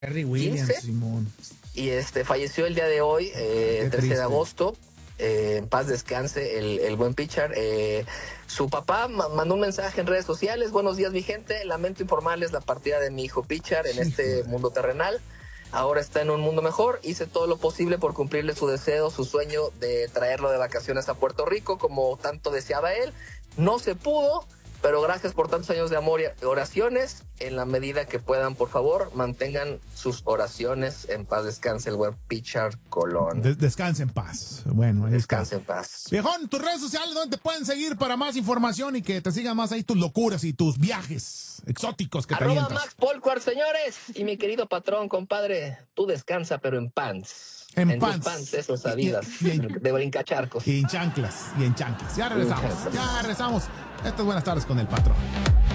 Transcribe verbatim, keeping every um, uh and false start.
Terry Williams, Simón. Y este falleció el día de hoy, eh, trece de agosto. Eh, en paz descanse el, el buen pitcher. Eh, su papá mandó un mensaje en redes sociales: buenos días, mi gente, lamento informarles la partida de mi hijo pitcher en este mundo terrenal. Ahora está en un mundo mejor. Hice todo lo posible por cumplirle su deseo, su sueño de traerlo de vacaciones a Puerto Rico, como tanto deseaba él. No se pudo, pero gracias por tantos años de amor y oraciones. En la medida que puedan, por favor, mantengan sus oraciones. En paz descanse el buen pitcher Colón. Des descanse en paz. Bueno, ahí descanse está. en paz. Viejón, tus redes sociales, ¿dónde te pueden seguir para más información y que te sigan más ahí tus locuras y tus viajes exóticos que Arroba te avientas? Max Polcuart, señores. Y mi querido patrón, compadre, tú descansa, pero en pants. En, en pants. tus pants, esos Adidas, y, y, y en, de brincacharcos. Y en chanclas, y en chanclas. Ya regresamos, ya regresamos. Estas buenas tardes con el patrón.